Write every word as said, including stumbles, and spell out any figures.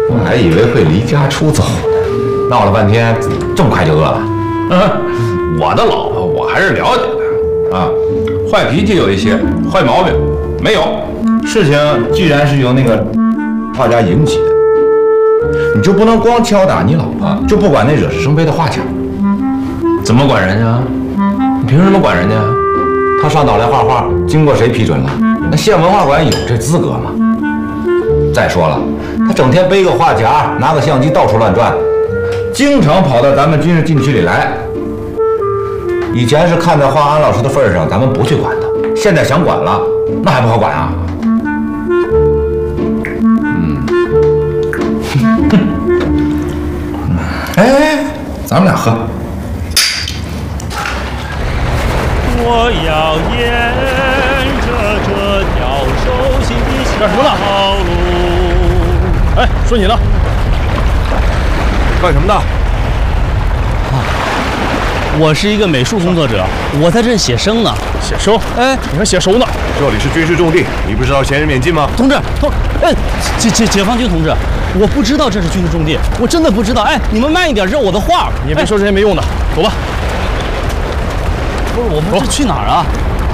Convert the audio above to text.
我还以为会离家出走呢，闹了半天这么快就饿了。 嗯，我的老婆我还是了解的啊，坏脾气有一些，坏毛病没有。 事情既然是由那个画家引起的，你就不能光敲打你老婆，就不管那惹是生非的画家。 怎么管人家？你凭什么管人家？ 他上岛来画画，经过谁批准了？那县文化馆有这资格吗？再说了，他整天背个画夹，拿个相机到处乱转，经常跑到咱们军事禁区里来。以前是看在华安老师的份上，咱们不去管他，现在想管了，那还不好管啊？嗯，哎，咱们俩喝。 我要沿着这条熟悉的小路。 哎，说你呢？干什么的？ 我是一个美术工作者，我在这写生呢。 写生？ 哎， 你还写熟呢？这里是军事重地，你不知道闲人免进吗？ 同志，同，哎，解解解放军同志，我不知道这是军事重地，我真的不知道。哎，你们慢一点，这是我的画。 你别说这些没用的，走吧。 不是，我们这去哪儿啊？